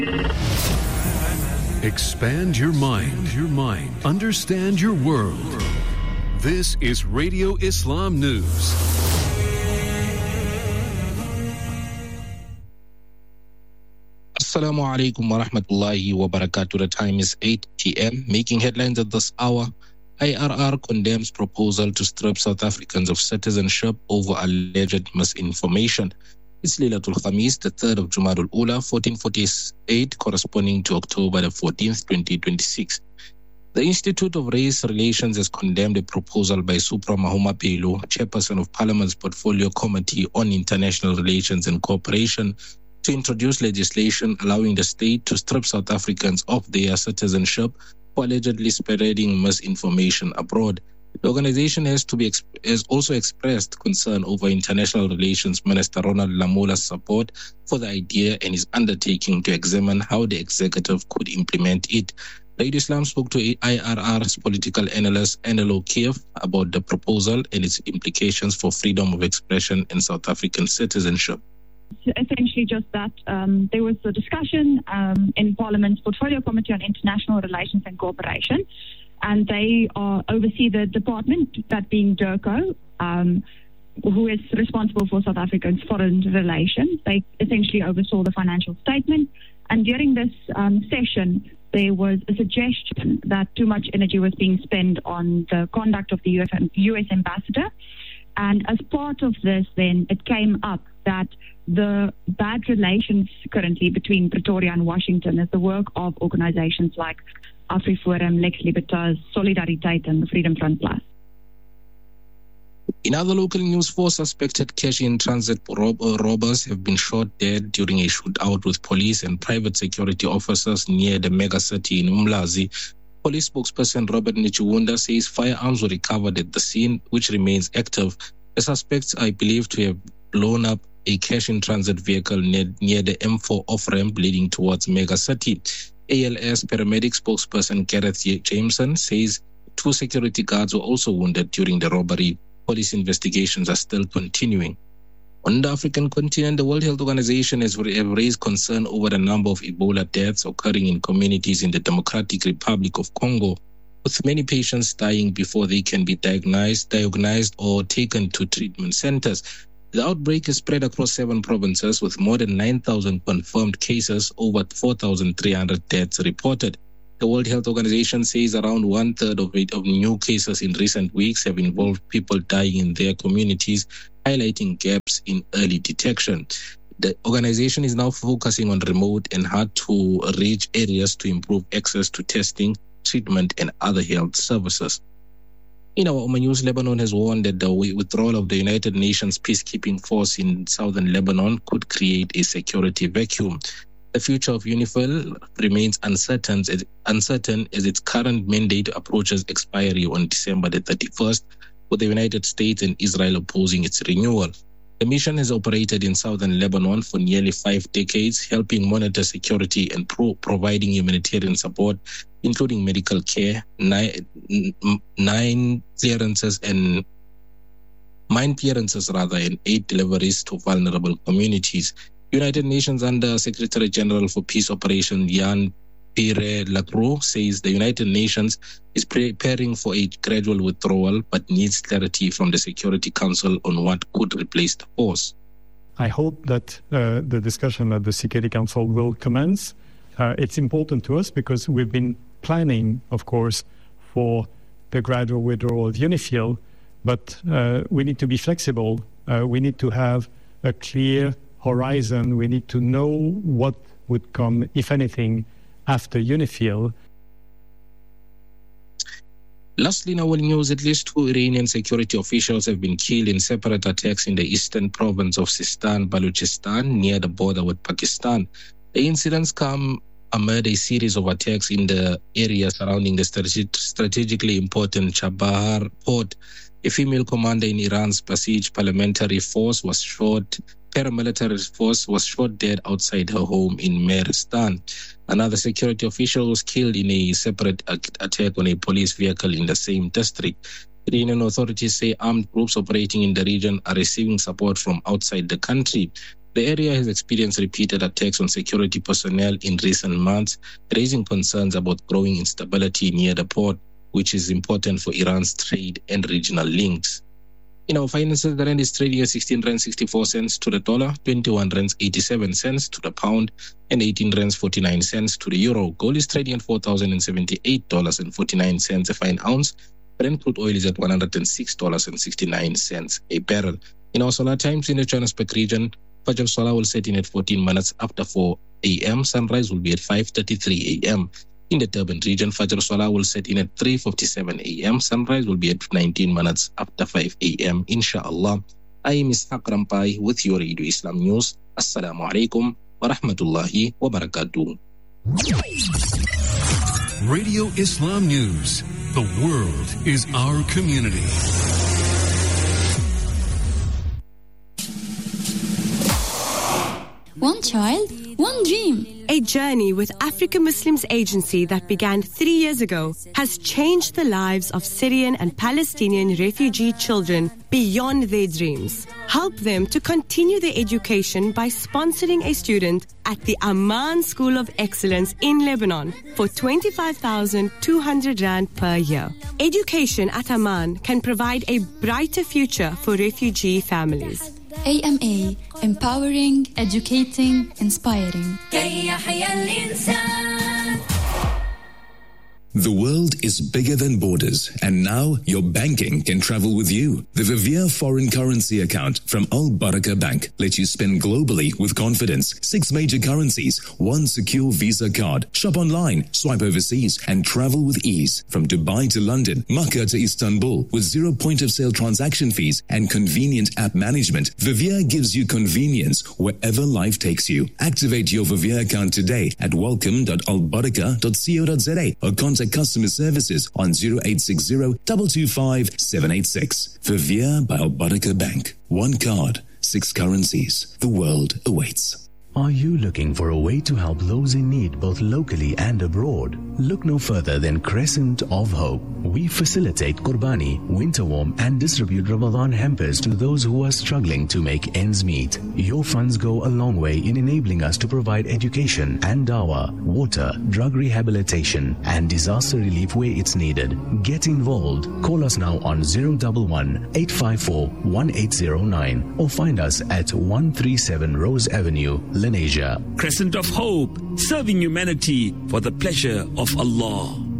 Expand your mind. Understand your world. This is Radio Islam News. Assalamu alaikum wa rahmatullahi wa barakatuh. The time is 8 p.m. Making headlines at this hour. IRR condemns proposal to strip South Africans of citizenship over alleged misinformation. It's Laylatul Khamis, the 3rd of Jumadul Ula, 1448, corresponding to October the 14th, 2026. The Institute of Race Relations has condemned a proposal by Supra Mahuma Pelo, chairperson of Parliament's Portfolio Committee on International Relations and Cooperation, to introduce legislation allowing the state to strip South Africans of their citizenship for allegedly spreading misinformation abroad. The organization has also expressed concern over International Relations Minister Ronald Lamola's support for the idea and is undertaking to examine how the executive could implement it. Radio Islam spoke to IRR's political analyst Anelo Kiev about the proposal and its implications for freedom of expression and South African citizenship. Essentially just that there was a discussion in Parliament's Portfolio Committee on International Relations and Cooperation, and they oversee the department, that being DIRCO, who is responsible for South Africa's foreign relations. They essentially oversaw the financial statement, and during this session, there was a suggestion that too much energy was being spent on the conduct of the U.S. ambassador, and as part of this, then it came up that the bad relations currently between Pretoria and Washington is the work of organizations like AfriForum, Lex Libertas, Solidariteit, and the Freedom Front Plus. In other local news, 4 suspected cash-in-transit robbers have been shot dead during a shootout with police and private security officers near the megacity in Umlazi. Police spokesperson Robert Nichiwunda says firearms were recovered at the scene, which remains active. The suspects are believed to have blown up a cash-in-transit vehicle near the M4 off-ramp leading towards megacity. ALS paramedic spokesperson Gareth Jameson says 2 security guards were also wounded during the robbery. Police investigations are still continuing. On the African continent, the World Health Organization has raised concern over the number of Ebola deaths occurring in communities in the Democratic Republic of Congo, with many patients dying before they can be diagnosed or taken to treatment centers. The outbreak is spread across 7 provinces with more than 9,000 confirmed cases, over 4,300 deaths reported. The World Health Organization says around 1/3 of new cases in recent weeks have involved people dying in their communities, highlighting gaps in early detection. The organization is now focusing on remote and hard-to-reach areas to improve access to testing, treatment, and other health services. In our Oman news, Lebanon has warned that the withdrawal of the United Nations peacekeeping force in southern Lebanon could create a security vacuum. The future of UNIFIL remains uncertain as its current mandate approaches expiry on December the 31st, with the United States and Israel opposing its renewal. The mission has operated in southern Lebanon for nearly 5 decades, helping monitor security and providing humanitarian support, including medical care, mine clearances, and aid deliveries to vulnerable communities. United Nations Under Secretary General for Peace Operation Jean-Pierre Lacroix says the United Nations is preparing for a gradual withdrawal but needs clarity from the Security Council on what could replace the force. I hope that the discussion at the Security Council will commence. It's important to us because we've been planning, of course, for the gradual withdrawal of UNIFIL, but we need to be flexible. We need to have a clear horizon. We need to know what would come, if anything, after UNIFIL. Lastly, in our news, at least 2 Iranian security officials have been killed in separate attacks in the eastern province of Sistan, Balochistan, near the border with Pakistan. The incidents come amid a series of attacks in the area surrounding the strategically important Chabahar port. A female commander in Iran's Basij paramilitary force was shot dead outside her home in Meristan. Another security official was killed in a separate attack on a police vehicle in the same district. Iranian authorities say armed groups operating in the region are receiving support from outside the country. The area has experienced repeated attacks on security personnel in recent months, raising concerns about growing instability near the port, which is important for Iran's trade and regional links. In our finances, the rand is trading at 16 rand 64 cents to the dollar, 21 rand 87 cents to the pound, and 18 rand 49 cents to the euro. Gold is trading at $4,078.49 a fine ounce. Brent crude oil is at $106.69 a barrel. In our solar times in the Johannesburg region, Fajr Solar will set in at 14 minutes after 4 a.m. Sunrise will be at 5:33 a.m. In the Durban region, Fajr Solar will set in at 3:57 a.m. Sunrise will be at 19 minutes after 5 a.m. Inshallah. I am Ishaq Rampai with your Radio Islam News. Assalamu alaikum wa rahmatullahi wa barakatuh. Radio Islam News. The world is our community. One child, one dream. A journey with African Muslims Agency that began 3 years ago has changed the lives of Syrian and Palestinian refugee children beyond their dreams. Help them to continue their education by sponsoring a student at the Amman School of Excellence in Lebanon for 25,200 Rand per year. Education at Amman can provide a brighter future for refugee families. AMA, empowering, educating, inspiring. The world is bigger than borders, and now your banking can travel with you. The Vivier foreign currency account from Al Barakah Bank lets you spend globally with confidence. 6 major currencies, 1 secure Visa card. Shop online, swipe overseas, and travel with ease. From Dubai to London, Makkah to Istanbul, with 0 point-of-sale transaction fees and convenient app management, Vivier gives you convenience wherever life takes you. Activate your Vivier account today at welcome.albarakah.co.za or contact customer services on 0860 225 786. Vivier by Al Barakah Bank. 1 card, 6 currencies. The world awaits. Are you looking for a way to help those in need both locally and abroad? Look no further than Crescent of Hope. We facilitate Qurbani, winter warm, and distribute Ramadan hampers to those who are struggling to make ends meet. Your funds go a long way in enabling us to provide education and dawah, water, drug rehabilitation, and disaster relief where it's needed. Get involved. Call us now on 011-854-1809 or find us at 137 Rose Avenue, Lenasia. Crescent of Hope, serving humanity for the pleasure of Allah.